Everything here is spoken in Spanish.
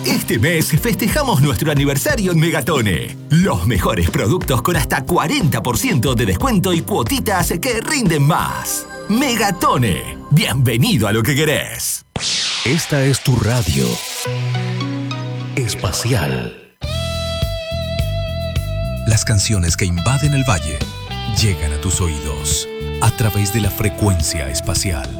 Este mes festejamos nuestro aniversario en Megatone. Los mejores productos con hasta 40% de descuento y cuotitas que rinden más. Megatone. Bienvenido a lo que querés. Esta es tu radio espacial. Las canciones que invaden el valle llegan a tus oídos a través de la frecuencia espacial.